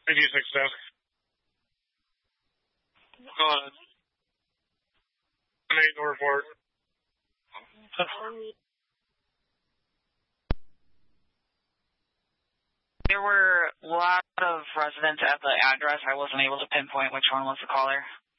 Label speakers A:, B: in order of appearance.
A: 56 desk. Go ahead. 8 to report.
B: There were a lot of residents at the address. I wasn't able to pinpoint which one was the caller.